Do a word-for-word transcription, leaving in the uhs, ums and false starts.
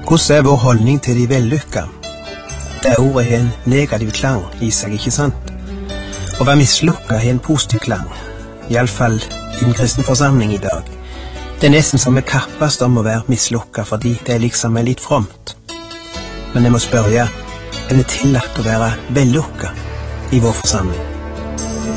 Hvordan er vår holdning til de vellykka? Det ordet har en negativ klang i seg, ikke sant? Å være mislukka har en positiv klang, i alle fall i den kristne forsamling i dag. Det er nesten som vi kappast om å være mislukka, fordi det er liksom er litt fromt. Men jeg må spørre, er det tillatt å være vellukka i vår forsamling?